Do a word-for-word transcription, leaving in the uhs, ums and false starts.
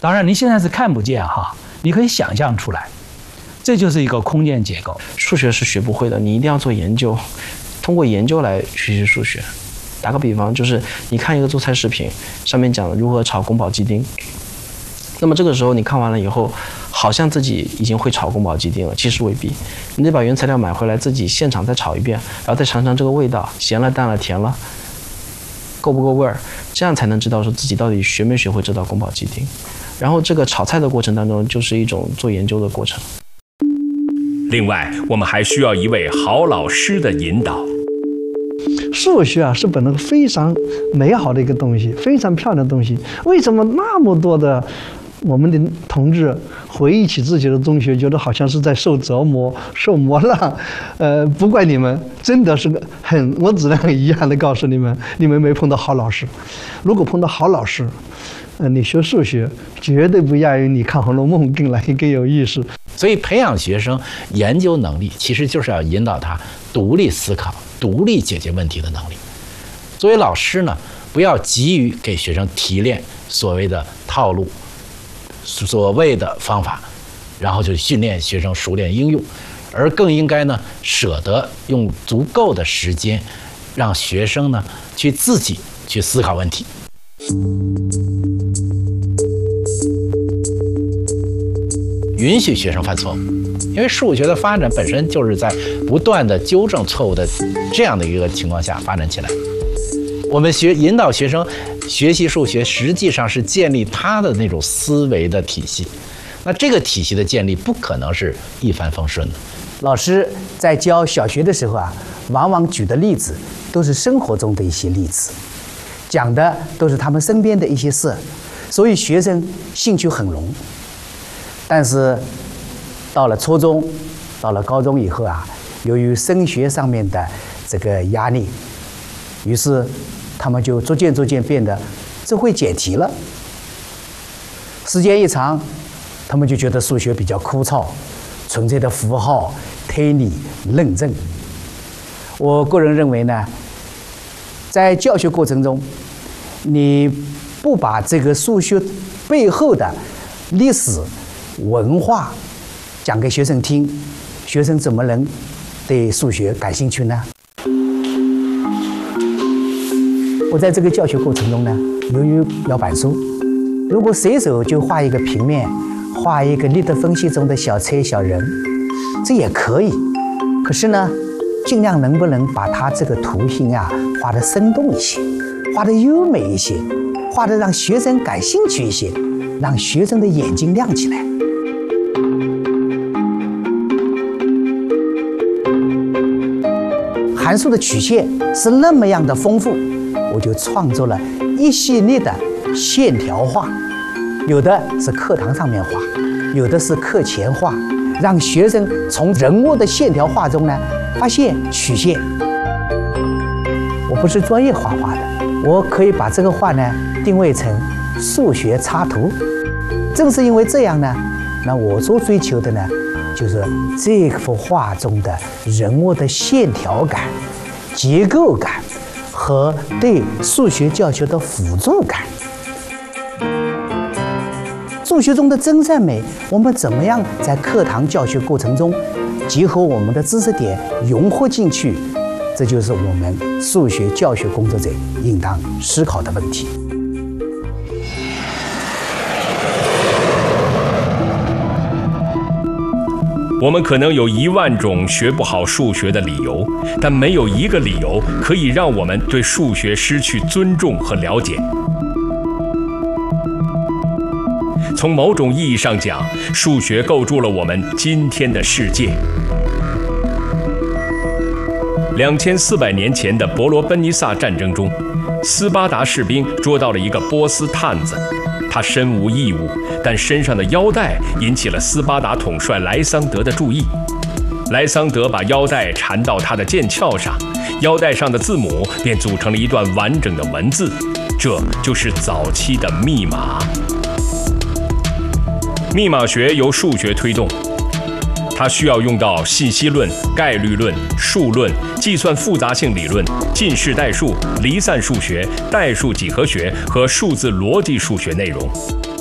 当然，您现在是看不见哈，你可以想象出来，这就是一个空间结构。 数学是学不会的，你一定要做研究，通过研究来学习数学。打个比方，就是你看一个做菜视频，上面讲如何炒宫保鸡丁，那么这个时候你看完了以后，好像自己已经会炒宫保鸡丁了，其实未必。你得把原材料买回来，自己现场再炒一遍，然后再尝尝这个味道，咸了、淡了、甜了，够不够味儿，这样才能知道说自己到底学没学会这道宫保鸡丁。然后这个炒菜的过程当中，就是一种做研究的过程。 另外，我们还需要一位好老师的引导。 数学啊，是本来非常美好的一个东西，非常漂亮的东西。为什么那么多的我们的同志回忆起自己的中学，觉得好像是在受折磨、受磨难？呃，不怪你们，真的是个很，我只能很遗憾地告诉你们，你们没碰到好老师。如果碰到好老师，呃，你学数学绝对不亚于你看《红楼梦》更来更有意思。 所以培养学生研究能力，其实就是要引导他独立思考、独立解决问题的能力。作为老师呢，不要急于给学生提炼所谓的套路、所谓的方法，然后就训练学生熟练应用，而更应该呢，舍得用足够的时间，让学生呢去自己去思考问题。允许学生犯错误，因为数学的发展本身就是在不断的纠正错误的这样的一个情况下发展起来。我们学引导学生学习数学，实际上是建立他的那种思维的体系。那这个体系的建立不可能是一帆风顺的。 老师在教小学的时候啊，往往举的例子都是生活中的一些例子，讲的都是他们身边的一些事，所以学生兴趣很浓。但是到了初中，到了高中以后啊，由于升学上面的这个压力，于是他们就逐渐逐渐变得只会解题了。时间一长，他们就觉得数学比较枯燥，纯粹的符号、推理、论证。我个人认为呢，在教学过程中，你不把这个数学背后的历史、文化讲给学生听，学生怎么能对数学感兴趣呢？我在这个教学过程中呢，由于要板书，如果随手就画一个平面，画一个力的分析中的小车小人，这也可以。可是呢，尽量能不能把它这个图形啊画得生动一些，画得优美一些，画得让学生感兴趣一些，让学生的眼睛亮起来。函数的曲线是那么样的丰富，我就创作了一系列的线条画，有的是课堂上面画，有的是课前画，让学生从人物的线条画中呢发现曲线。我不是专业画画的，我可以把这个画呢定位成数学插图。正是因为这样呢，那我所追求的呢，就是这幅画中的人物的线条感、结构感和对数学教学的辅助感。数学中的真善美，我们怎么样在课堂教学过程中结合我们的知识点融合进去？这就是我们数学教学工作者应当思考的问题。 我们可能有一万种学不好数学的理由，但没有一个理由可以让我们对数学失去尊重和了解。从某种意义上讲，数学构筑了我们今天的世界。两千四百年前的伯罗奔尼撒战争中，斯巴达士兵捉到了一个波斯探子，他身无异物，但身上的腰带引起了斯巴达统帅莱桑德的注意。莱桑德把腰带缠到他的剑鞘上，腰带上的字母便组成了一段完整的文字，这就是早期的密码。密码学由数学推动，它需要用到信息论、概率论、数论、计算复杂性理论、近似代数、离散数学、代数几何学和数字逻辑数学内容。